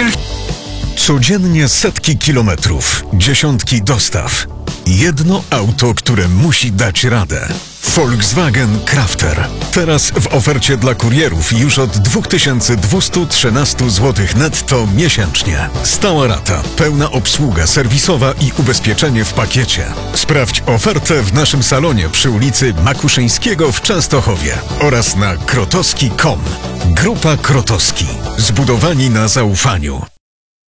wielki... Codziennie setki kilometrów, dziesiątki dostaw. Jedno auto, które musi dać radę. Volkswagen Crafter. Teraz w ofercie dla kurierów już od 2213 zł netto miesięcznie. Stała rata, pełna obsługa serwisowa i ubezpieczenie w pakiecie. Sprawdź ofertę w naszym salonie przy ulicy Makuszyńskiego w Częstochowie oraz na krotowski.com. Grupa Krotowski. Zbudowani na zaufaniu.